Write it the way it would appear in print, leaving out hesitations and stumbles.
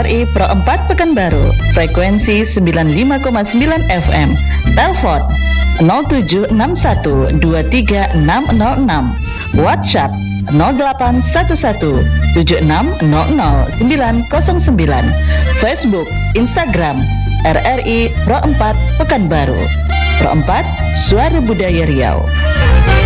RRI Pro 4 Pekanbaru, frekuensi 95,9 FM. Telepon 0761236606. WhatsApp 081176000909. Facebook, Instagram RRI Pro 4 Pekanbaru. Pro 4 Suara Budaya Riau.